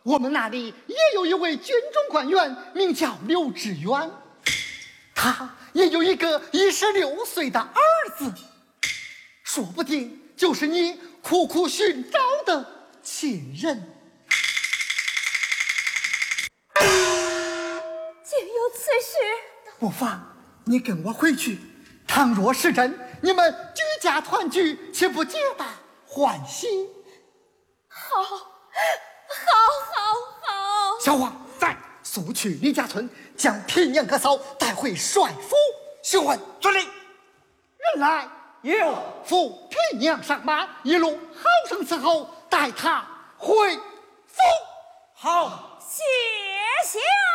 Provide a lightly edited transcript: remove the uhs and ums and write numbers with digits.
我们那里也有一位军中官员，名叫刘志远，他也有一个16岁的儿子，说不定就是你苦苦寻找的亲人。 竟有此事！ 不妨你跟我回去，倘若是真，你们举家团聚，岂不皆大欢喜？ 好， 小王，再速去李家村，将平娘哥嫂带回帅府询问。 遵令。 人来， 有。 扶平娘上马，一路好生伺候，带她回府。 好， 谢谢。